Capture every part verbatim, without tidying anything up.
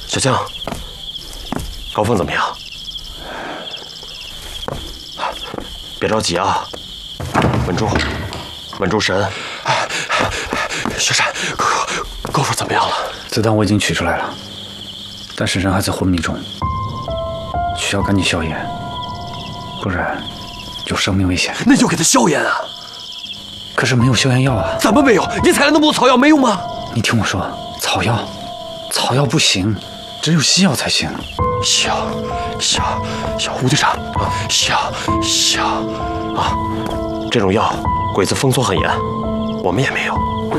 小江，高凤怎么样？别着急啊，稳住，稳住神。小山，高高凤怎么样了？ 子弹我已经取出来了，但是人还在昏迷中，需要赶紧消炎，不然有生命危险。 那就给他消炎啊！ 可是没有消炎药啊！ 怎么没有？你采了那么多草药没用吗？ 你听我说，草药，草药不行，只有西药才行。 西药，西药，西药，吴队长啊，西药，西药啊，这种药鬼子封锁很严，我们也没有。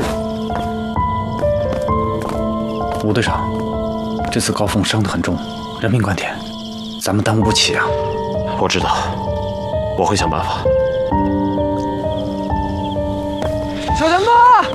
吴队长，这次高凤伤得很重，人命关天，咱们耽误不起啊！ 我知道，我会想办法。 小强哥，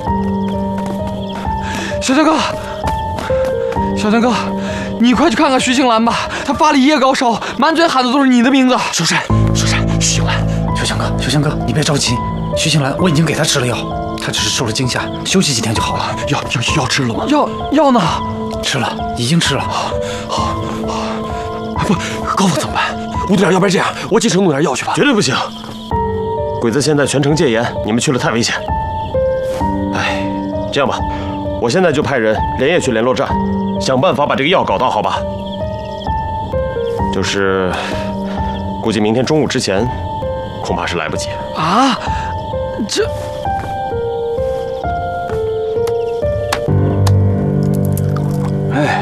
小强哥，小强哥，你快去看看徐青兰吧，她发了一夜高烧，满嘴喊的都是你的名字。 小山，小山，徐青兰， 小强哥，小强哥，你别着急，徐青兰我已经给她吃了药，她只是受了惊吓，休息几天就好了。 药药药吃了吗？ 药药呢？ 吃了，已经吃了。 好，好，不，高凤怎么办？吴队长，要不然这样，我进城弄点药去吧。绝对不行，鬼子现在全城戒严，你们去了太危险。哎，这样吧，我现在就派人连夜去联络站，想办法把这个药搞到，好吧？就是，估计明天中午之前，恐怕是来不及啊！这， 哎呀，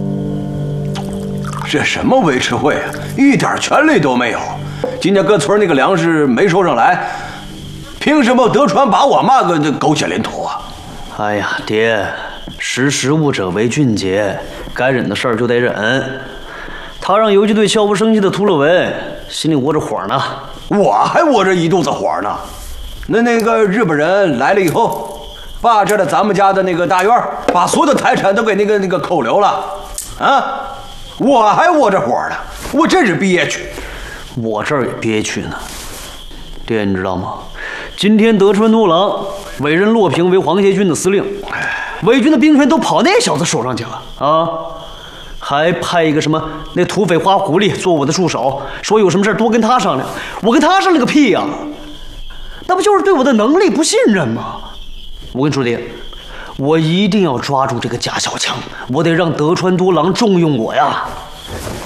这什么维持会啊，一点权利都没有。今天各村那个粮食没收上来，凭什么德川把我骂个狗血淋头啊？ 哎呀，爹，识时务者为俊杰，该忍的事儿就得忍。他让游击队悄无声息的突了围，心里窝着火呢。 我还窝着一肚子火呢。那那个日本人来了以后，霸占了咱们家的那个大院，把所有的财产都给那个那个扣留了，啊，我还窝着火呢，我真是憋屈。 我这儿也憋屈呢。爹，你知道吗？今天德川多郎委任洛平为皇协军的司令，伪军的兵权都跑那小子手上去了啊！还派一个什么那土匪花狐狸做我的助手，说有什么事多跟他商量。我跟他商量个屁呀、啊！那不就是对我的能力不信任吗？我跟你说爹，我一定要抓住这个贾小强，我得让德川多郎重用我呀！